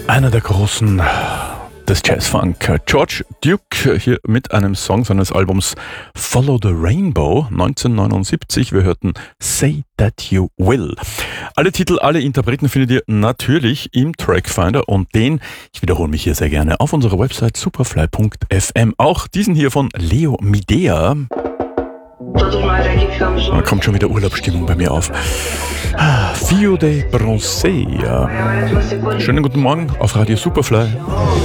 Einer der Großen des Jazzfunk, George Duke, hier mit einem Song seines Albums Follow the Rainbow 1979. Wir hörten Say That You Will. Alle Titel, alle Interpreten findet ihr natürlich im Trackfinder und den, ich wiederhole mich hier sehr gerne, auf unserer Website superfly.fm. Auch diesen hier von Leo Midea. Da kommt schon wieder Urlaubsstimmung bei mir auf. Fio de Bronce. Schönen guten Morgen auf Radio Superfly.